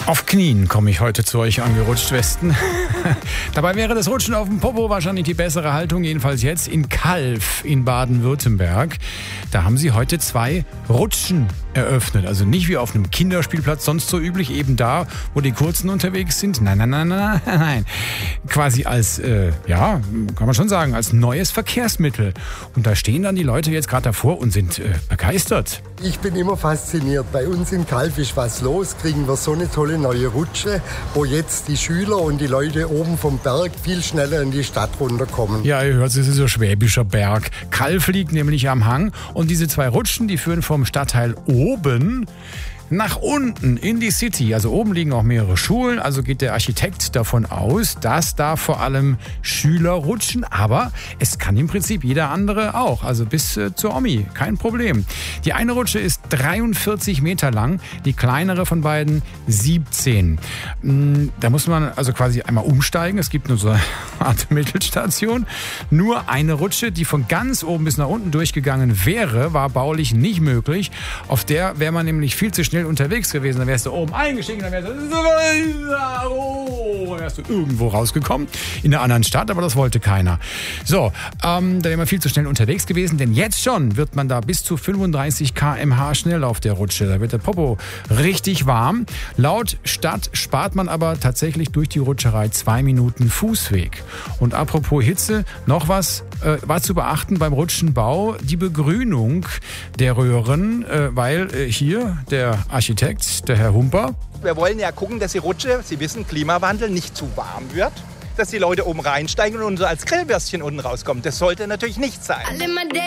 Auf Knien komme ich heute zu euch angerutscht, Westen. Dabei wäre das Rutschen auf dem Popo wahrscheinlich die bessere Haltung, jedenfalls jetzt in Calw in Baden-Württemberg. Da haben sie heute 2 Rutschen eröffnet. Also nicht wie auf einem Kinderspielplatz sonst so üblich, eben da, wo die Kurzen unterwegs sind. Nein. Quasi als, kann man schon sagen, als neues Verkehrsmittel. Und da stehen dann die Leute jetzt gerade davor und sind begeistert. Ich bin immer fasziniert. Bei uns in Calw ist was los, kriegen wir so eine tolle neue Rutsche, wo jetzt die Schüler und die Leute oben vom Berg viel schneller in die Stadt runterkommen. Ja, ihr hört, es ist so ein schwäbischer Berg. Calw liegt nämlich am Hang und diese 2 Rutschen, die führen vom Stadtteil oben nach unten in die City. Also oben liegen auch mehrere Schulen, also geht der Architekt davon aus, dass da vor allem Schüler rutschen, aber es kann im Prinzip jeder andere auch, also bis zur Omi, kein Problem. Die eine Rutsche ist 43 Meter lang, die kleinere von beiden 17. Da muss man also quasi einmal umsteigen, es gibt nur so eine Art Mittelstation. Nur eine Rutsche, die von ganz oben bis nach unten durchgegangen wäre, war baulich nicht möglich. Auf der wäre man nämlich viel zu schnell unterwegs gewesen, dann wärst du oben eingestiegen, dann wärst du irgendwo rausgekommen, in einer anderen Stadt, aber das wollte keiner. So, da wäre man viel zu schnell unterwegs gewesen, denn jetzt schon wird man da bis zu 35 km/h schnell auf der Rutsche. Da wird der Popo richtig warm. Laut Stadt spart man aber tatsächlich durch die Rutscherei 2 Minuten Fußweg. Und apropos Hitze, noch was war zu beachten beim Rutschenbau, die Begrünung der Röhren, weil hier der Architekt, der Herr Humper. Wir wollen ja gucken, dass die Rutsche, Sie wissen, Klimawandel, nicht zu warm wird. Dass die Leute oben reinsteigen und so als Grillwürstchen unten rauskommen. Das sollte natürlich nicht sein.